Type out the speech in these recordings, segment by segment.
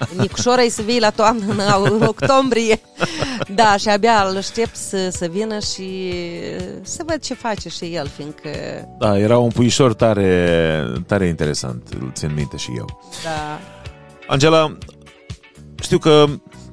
Nicușora e să vii la toamnă în octombrie. Da, și abia îl aștept să vină și să văd ce face și el, fiindcă... Da, era un puișor tare interesant, îl țin minte și eu. Da. Angela, știu că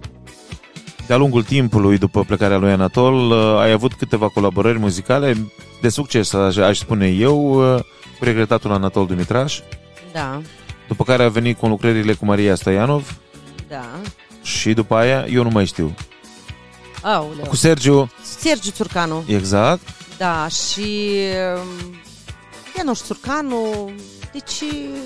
de-a lungul timpului, după plecarea lui Anatol, ai avut câteva colaborări muzicale de succes, aș spune eu, cu regretatul Anatol Dumitraș. Da. După care a venit cu lucrările cu Maria Stoianov. Da. Și după aia, eu nu mai știu. Aoleu. Cu Sergiu Țurcanu. Exact. Da, și Janusz Țurcanu, deci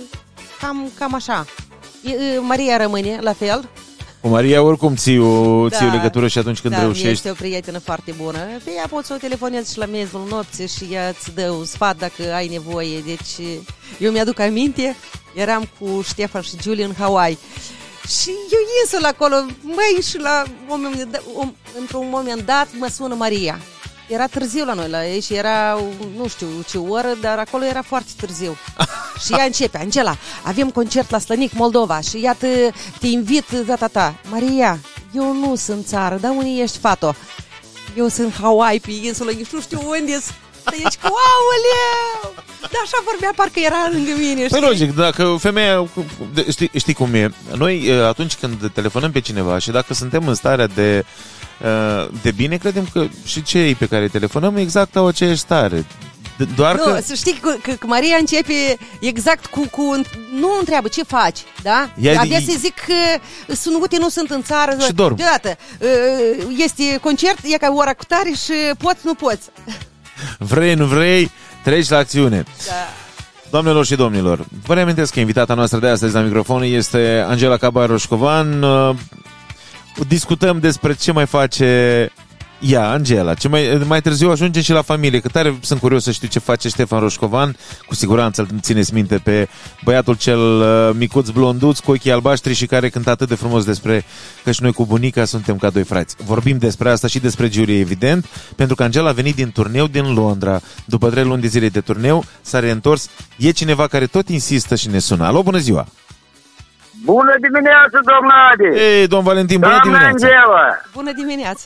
cam așa. Maria rămâne la fel. Cu Maria oricum ții o legătură și atunci când reușești. Da, este o prietenă foarte bună. Pe ea poți să o telefonezi și la miezul nopții și ea îți dă un sfat dacă ai nevoie. Deci eu mi-aduc aminte, eram cu Ștefan și Giulia în Hawaii. Și eu ies acolo, măi, și într-un moment dat mă sună Maria. Era târziu la noi, la ei, și era, nu știu ce oră, dar acolo era foarte târziu. Și ea începe: Angela, avem concert la Slănic, Moldova, și iată, te invit, Maria, eu nu sunt țară, dar unde ești, fato? Eu sunt Hawaii, pe insulă, nici nu știu unde-s. Deci, aoleu! Da, așa vorbea, parcă era lângă mine, știi? Păi logic, dacă femeia, știi cum e, noi atunci când telefonăm pe cineva și dacă suntem în starea de bine, credem că și cei pe care telefonăm exact au aceeași stare. Doar nu, să știi că Maria începe exact cu nu întreabă ce faci, da? Abia să zic că sunute nu sunt în țară. Și dorm. Deodată, este concert, e ca ora cu tare și poți, nu poți. Vrei, nu vrei, treci la acțiune. Da. Doamnelor și domnilor, vă reamintesc că invitata noastră de astăzi la microfon este Angela Cabaroșcovan. Discutăm despre ce mai face ea, Angela. Mai târziu ajungem și la familie, că tare sunt curios să știu ce face Ștefan Roșcovan. Cu siguranță îl țineți minte pe băiatul cel micuț blonduț cu ochii albaștri și care cântă atât de frumos despre că și noi cu bunica suntem ca doi frați. Vorbim despre asta și despre Giulia, evident, pentru că Angela a venit din turneu din Londra. După 3 luni de zile de turneu s-a reîntors. E cineva care tot insistă și ne sună. Alo, bună ziua! Bună dimineața, domnul Adi! Ei, domn Valentin, bună dimineața! Angela! Bună dimineața!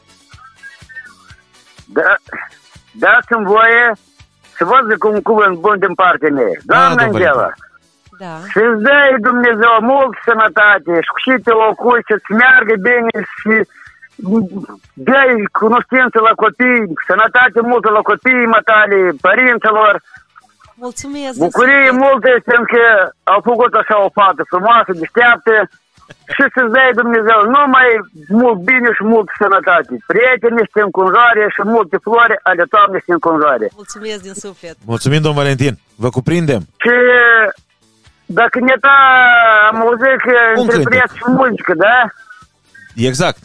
Dați-mi voie să vă zic un cuvânt bun din partea mea. Doamna Angela, da. să-ți dai Dumnezeu mult sănătate și cu și te locui, să-ți meargă bine și dai cunoștință la copii, sănătate multă la copiii matale, părinților. Mulțumesc! Bucurie multă, pentru că au făcut așa o fată frumoasă, deșteaptă. Și să-ți dai Dumnezeu numai mult bine și mult sănătate. Prieteni să te înconjoare și multe flori ale toamnei să te înconjoare. Mulțumesc din suflet. Mulțumim, domn Valentin. Vă cuprindem. Și dacă ne am auzit că întrepreți și muzică, da? Exact.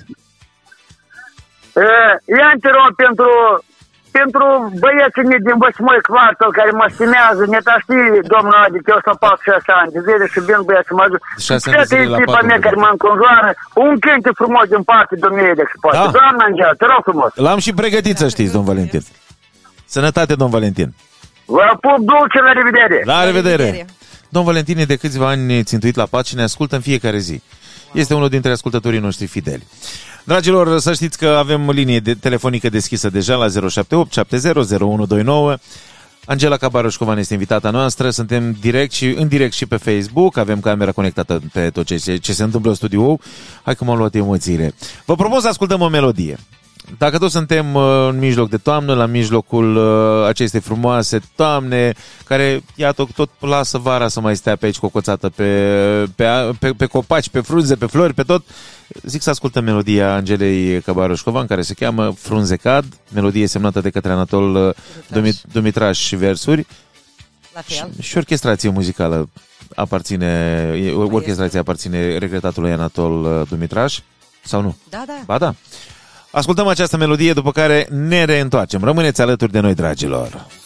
Ia te rog pentru băieții din 8 quartal care mă stimează, ne-a știi, domnul Adi, că eu sunt 4-6 ani de zile și vin băieții mă ajut. Cred că e tipa mea care mă înconjoară, un cânte frumos din parte domnului de poate. Da. Doamna Angela, te rog frumos. L-am și pregătit, să știți, domn Valentin. Sănătate, domn Valentin. Vă pup dulce, la revedere. La revedere. Domn Valentin e de câțiva ani țintuit la pat și ne ascultă în fiecare zi. Este unul dintre ascultătorii noștri fideli. Dragilor, să știți că avem linie telefonică deschisă deja la 078 70 0129. Angela Cabaroșcovan este invitata noastră. Suntem în direct și pe Facebook. Avem camera conectată pe tot ce se întâmplă în studio. Hai că m-am luat emoțiile. Vă propun să ascultăm o melodie. Dacă tot suntem în mijloc de toamnă, la mijlocul acestei frumoase toamne, care, iată, tot lasă vara să mai stea pe aici cocoțată pe copaci, pe frunze, pe flori, pe tot, zic să ascultăm melodia Angelei Cabaroșcovan, care se cheamă Frunze cad, melodie semnată de către Anatol Dumitraș și versuri. La fel. Și orchestrație muzicală aparține regretatului Anatol Dumitraș, sau nu? Da, da. Ba da. Ascultăm această melodie, după care ne reîntoarcem. Rămâneți alături de noi, dragilor.